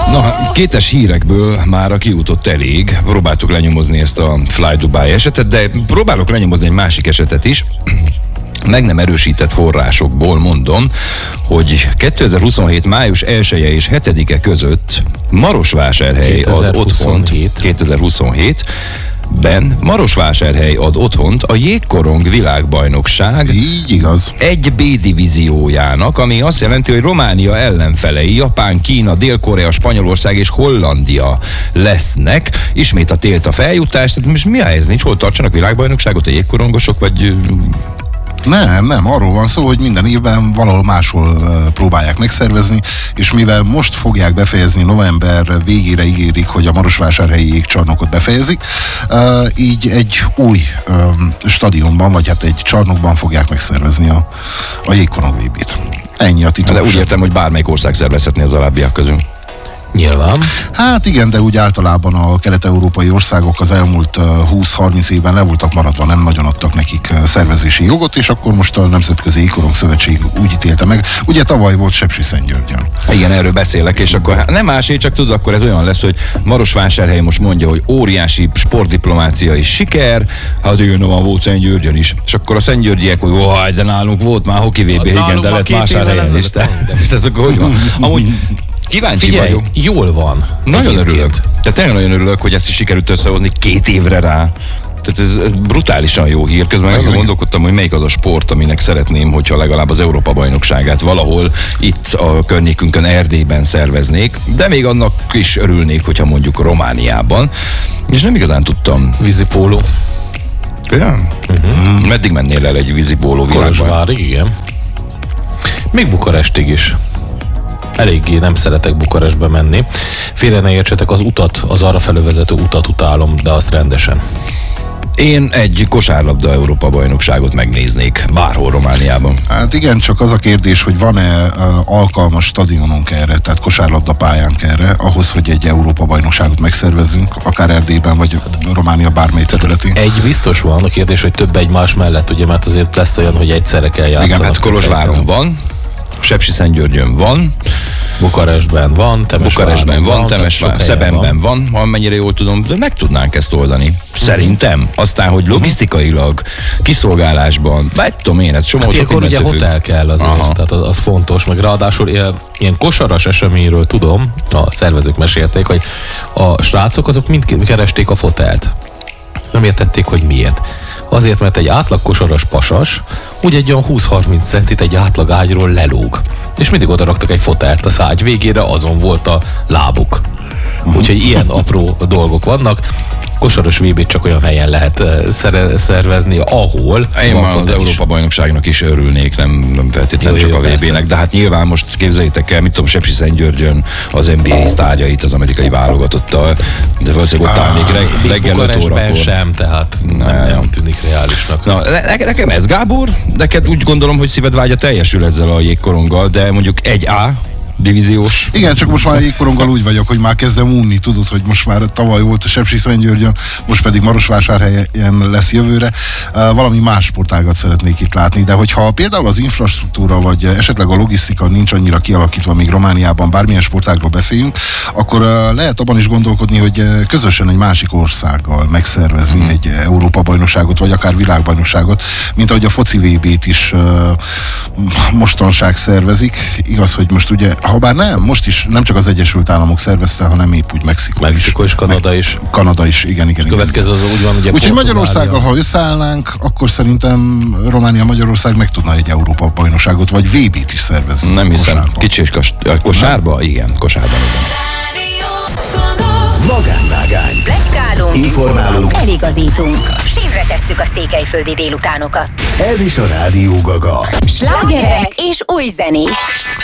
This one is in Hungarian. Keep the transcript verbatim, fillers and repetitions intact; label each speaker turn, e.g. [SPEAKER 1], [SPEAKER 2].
[SPEAKER 1] Na, kétes hírekből már a kijutott elég. Próbáltuk lenyomozni ezt a Fly Dubai esetet, de próbálok lenyomozni egy másik esetet is. Meg nem erősített forrásokból mondom, hogy kétezer-huszonhét május elseje és hetedike között Marosvásárhely ad otthont, kétezer-huszonhét Ben Marosvásárhely ad otthont a jégkorong világbajnokság
[SPEAKER 2] Így igaz.
[SPEAKER 1] egy B divíziójának, ami azt jelenti, hogy Románia ellenfelei Japán, Kína, Dél-Korea, Spanyolország és Hollandia lesznek. Ismét a télt a feljutás. Tehát most mi a helyzet? Nincs hol tartsanak világbajnokságot a jégkorongosok, vagy...
[SPEAKER 2] Nem, nem, arról van szó, hogy minden évben valahol máshol uh, próbálják megszervezni, és mivel most fogják befejezni, november végére ígérik, hogy a Marosvásárhelyi jégcsarnokot befejezik, uh, így egy új um, stadionban, vagy hát egy csarnokban fogják megszervezni a, a jégkorong vé bét. Ennyi a titok.
[SPEAKER 1] De úgy értem, hogy bármelyik ország szervezhetné az alábbiak közül.
[SPEAKER 3] Nyilván.
[SPEAKER 2] Hát igen, de úgy általában a kelet-európai országok az elmúlt uh, húsz-harminc évben le voltak maradva, nem nagyon adtak nekik uh, szervezési jogot, és akkor most a Nemzetközi Jégkorong Szövetség úgy ítélte meg. Ugye tavaly volt Sepsiszentgyörgyön.
[SPEAKER 1] Igen, erről beszélek, és akkor hát nem másé, csak tudod, akkor ez olyan lesz, hogy Marosvásárhely most mondja, hogy óriási sportdiplomáciai siker, hát igen, van volt Szentgyörgyön is. És akkor a szentgyörgyiek, hogy vaj, de nálunk volt már hoki vé bé, igen, de lett Vásárhelyen is. És ez akkor hogy van? Amúgy kíváncsi
[SPEAKER 3] Figyelj,
[SPEAKER 1] vagyok.
[SPEAKER 3] Jól van.
[SPEAKER 1] Nagyon
[SPEAKER 3] Egyébként.
[SPEAKER 1] örülök. Tehát tényleg nagyon örülök, hogy ezt is sikerült összehozni két évre rá. Tehát ez brutálisan jó hír. Közben azon gondolkodtam, hogy melyik az a sport, aminek szeretném, hogyha legalább az Európa-bajnokságát valahol itt a környékünkön, Erdélyben szerveznék, de még annak is örülnék, hogyha mondjuk Romániában. És nem igazán tudtam.
[SPEAKER 3] Vízipóló.
[SPEAKER 1] Ja? Uh-huh. Meddig mennél el egy vízipóló világban?
[SPEAKER 3] Kolozsvárig, igen. Még Bukarestig is. Eléggé nem szeretek Bukarestbe menni. Félre ne értsetek, az utat, az arra felé vezető utat utálom, de azt rendesen.
[SPEAKER 1] Én egy kosárlabda Európa-bajnokságot megnéznék bárhol Romániában.
[SPEAKER 2] Hát igen, csak az a kérdés, hogy van-e uh, alkalmas stadionunk erre, tehát kosárlabda pályánk erre, ahhoz, hogy egy Európa-bajnokságot megszervezzünk, akár Erdélyben, vagy Románia bármely területén.
[SPEAKER 3] Egy biztos van, a kérdés, hogy több egymás mellett, ugye, mert azért lesz olyan, hogy egyszerre kell játszanak.
[SPEAKER 1] Igen, hát Kolozsváron van, Sepsiszentgyörgyön van,
[SPEAKER 3] Bukarestben van,
[SPEAKER 1] Bukarestben van,
[SPEAKER 3] van
[SPEAKER 1] Temesvár, Szebenben van, amennyire jól tudom, de meg tudnánk ezt oldani. Szerintem. Aztán, hogy logisztikailag, kiszolgálásban, vagy tudom én, ez csomó
[SPEAKER 3] hát
[SPEAKER 1] sok
[SPEAKER 3] akkor ugye
[SPEAKER 1] függ.
[SPEAKER 3] hotel kell azért, Aha. tehát az, az fontos, meg ráadásul ilyen, ilyen kosaras eseményről tudom, a szervezők mesélték, hogy a srácok azok mind keresték a fotelt. Nem értették, hogy miért. Azért, mert egy átlag kosaras pasas úgy egy olyan húsz-harminc centit egy átlag ágyról lelóg. És mindig oda raktak egy fotelt a szágy végére, azon volt a lábuk. Úgyhogy ilyen apró dolgok vannak. Kosaras vé bét csak olyan helyen lehet szervezni, ahol
[SPEAKER 1] én már az Európa-bajnokságnak is örülnék, nem, nem feltétlenül jó, csak jó, a vé bének, de hát nyilván most képzeljétek el, mit tudom, Sepsiszentgyörgyön az en bé á sztárjait az amerikai válogatottal, de valószínűleg ott áll még reg, reggel öt órakor.
[SPEAKER 3] sem, tehát nem, nem tűnik reálisnak.
[SPEAKER 1] Na, ne, nekem ez, Gábor, neked úgy gondolom, hogy szíved vágya teljesül ezzel a jégkoronggal, de mondjuk egy á divíziós.
[SPEAKER 2] Igen, csak most már a jégkoronggal úgy vagyok, hogy már kezdem unni, tudod, hogy most már tavaly volt a Sepsiszentgyörgyön, most pedig Marosvásárhelyen lesz jövőre. Uh, valami más sportágat szeretnék itt látni, de hogyha például az infrastruktúra, vagy esetleg a logisztika nincs annyira kialakítva, még Romániában bármilyen sportágról beszéljünk, akkor uh, lehet abban is gondolkodni, hogy uh, közösen egy másik országgal megszervezni mm. egy Európa-bajnokságot, vagy akár világbajnokságot, mint ahogy a foci vé bét is uh, mostanság szervezik. Igaz, hogy most ugye habár nem, most is nem csak az Egyesült Államok szervezte, hanem épp úgy Mexikó,
[SPEAKER 3] Mexikó is, Kanada
[SPEAKER 2] Meg,
[SPEAKER 3] is.
[SPEAKER 2] Kanada is, igen, igen.
[SPEAKER 3] Következő az úgy van, ugye
[SPEAKER 2] úgyhogy Magyarországgal, ha összeállnánk, akkor szerintem Románia-Magyarország meg tudna egy Európa-bajnokságot, vagy vé bét is szervezni.
[SPEAKER 1] Nem hiszem. Kicsi kos, kosárba? Igen, kosárban igen.
[SPEAKER 4] Magánvágány.
[SPEAKER 5] Pletykálunk.
[SPEAKER 4] Informálunk.
[SPEAKER 5] Eligazítunk. Sínre tesszük a székelyföldi délutánokat.
[SPEAKER 4] Ez is a Rádió Gaga.
[SPEAKER 5] Slágerek és új zenék.